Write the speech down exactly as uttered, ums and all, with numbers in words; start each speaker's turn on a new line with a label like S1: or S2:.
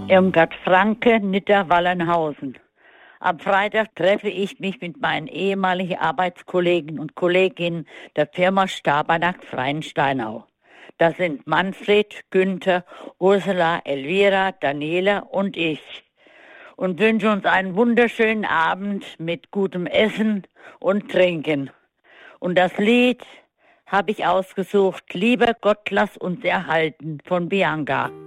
S1: Irmgard Franke, Nitter-Wallernhausen. Am Freitag treffe ich mich mit meinen ehemaligen Arbeitskollegen und Kolleginnen der Firma Stabernackt Freiensteinau. Das sind Manfred, Günther, Ursula, Elvira, Daniela und ich. Und wünsche uns einen wunderschönen Abend mit gutem Essen und Trinken. Und das Lied habe ich ausgesucht, Lieber Gott, lass uns erhalten, von Bianca.